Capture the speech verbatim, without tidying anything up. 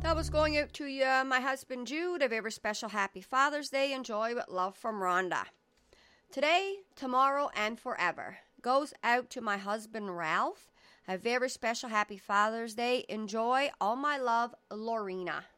That was going out to you, my husband Jude. A very special happy Father's Day. Enjoy with love from Rhonda. Today, tomorrow, and forever goes out to my husband Ralph. A very special happy Father's Day. Enjoy. All my love, Lorena.